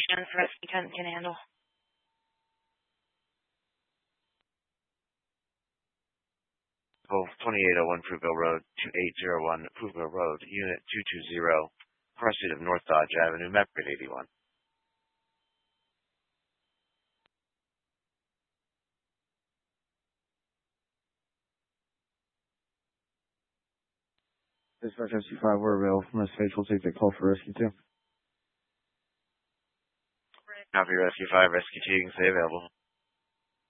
questions Rescue 10 can handle. Oh, 2801 Fruitville Road, 2801 Fruitville Road, Unit 220, pursuit of North Dodge Avenue, map grade 81. Dispatch SC5, we're available from this page. We'll take the call for Rescue 2. Copy Rescue 5, Rescue 2, you can stay available.